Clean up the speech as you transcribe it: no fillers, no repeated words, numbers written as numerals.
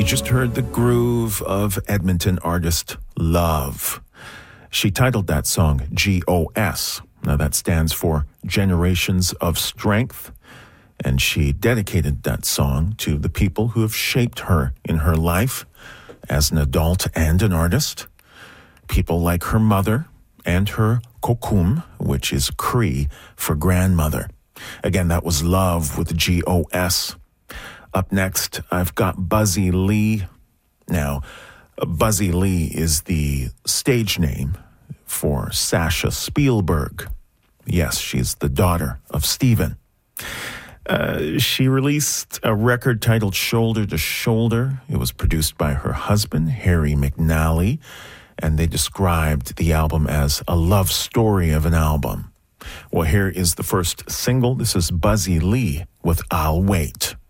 You just heard the groove of Edmonton artist Love. She titled that song GOS. Now that stands for Generations of Strength. And she dedicated that song to the people who have shaped her in her life as an adult and an artist. People like her mother and her kokum, which is Cree for grandmother. Again, that was Love with GOS. Up next, I've got Buzzy Lee. Now, Buzzy Lee is the stage name for Sasha Spielberg. Yes, she's the daughter of Steven. She released a record titled Shoulder to Shoulder. It was produced by her husband, Harry McNally, and they described the album as a love story of an album. Well, here is the first single. This is Buzzy Lee with I'll Wait.